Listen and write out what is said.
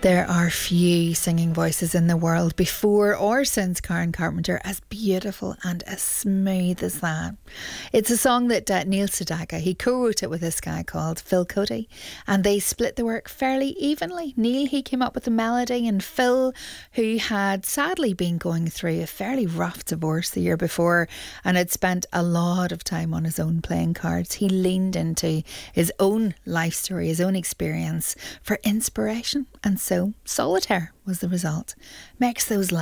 There are few singing voices in the world before or since Karen Carpenter as beautiful and as smooth as that. It's a song that Neil Sedaka, he co-wrote it with this guy called Phil Cody, and they split the work fairly evenly. Neil, he came up with the melody, and Phil, who had sadly been going through a fairly rough divorce the year before and had spent a lot of time on his own playing cards, he leaned into his own life story, his own experience for inspiration, and so Solitaire was the result. Makes those